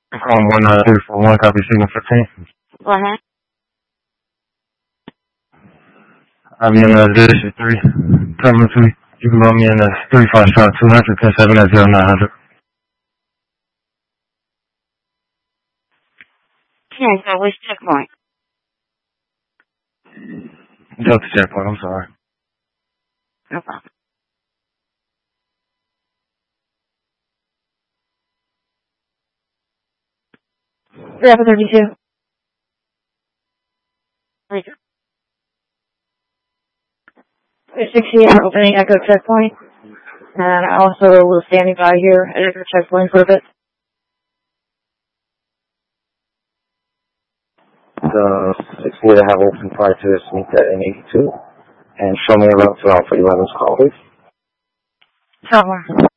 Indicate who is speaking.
Speaker 1: Calling 19341, copy signal 15.
Speaker 2: Go ahead.
Speaker 1: I'll be in District 3, Terminal 2. You can load me in 35-200, 10-7 at 0900.
Speaker 2: Yeah, so which checkpoint?
Speaker 1: Delta checkpoint, I'm sorry.
Speaker 2: No problem. Rapid 32. Later. 68 opening Echo checkpoint. And I also will standing by here at Echo checkpoint for a bit.
Speaker 1: The 68 I have open prior to this, meet that in 82. And show me around to Alpha 11's call, please.
Speaker 2: Somewhere.